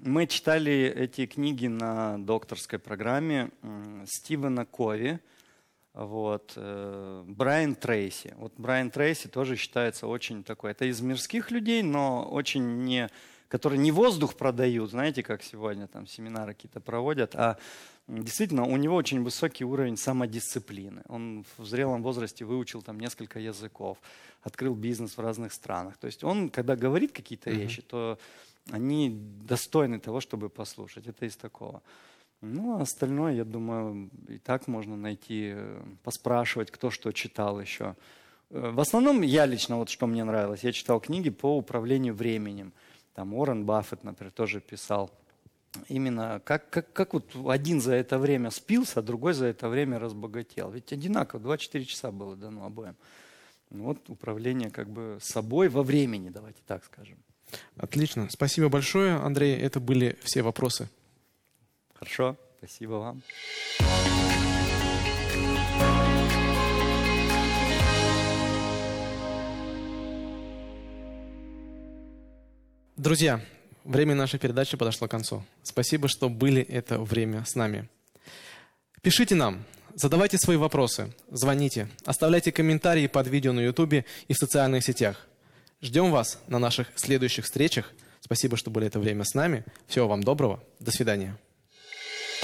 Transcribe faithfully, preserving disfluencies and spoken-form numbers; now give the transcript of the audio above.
Мы читали эти книги на докторской программе Стивена Кови, вот, Брайан Трейси. Вот Брайан Трейси тоже считается очень такой, это из мирских людей, но очень не, которые не воздух продают, знаете, как сегодня там семинары какие-то проводят, а действительно у него очень высокий уровень самодисциплины. Он в зрелом возрасте выучил там несколько языков, открыл бизнес в разных странах. То есть он, когда говорит какие-то вещи, mm-hmm. то они достойны того, чтобы послушать. Это из такого. Ну, а остальное, я думаю, и так можно найти, поспрашивать, кто что читал еще. В основном я лично, вот что мне нравилось, я читал книги по управлению временем. Там Уоррен Баффет, например, тоже писал. Именно как, как, как вот один за это время спился, а другой за это время разбогател. Ведь одинаково, двадцать четыре часа было дано обоим. Вот управление как бы собой во времени, давайте так скажем. Отлично. Спасибо большое, Андрей. Это были все вопросы. Хорошо. Спасибо вам. Друзья, время нашей передачи подошло к концу. Спасибо, что были это время с нами. Пишите нам, задавайте свои вопросы, звоните, оставляйте комментарии под видео на ютубе и в социальных сетях. Ждем вас на наших следующих встречах. Спасибо, что были это время с нами. Всего вам доброго. До свидания.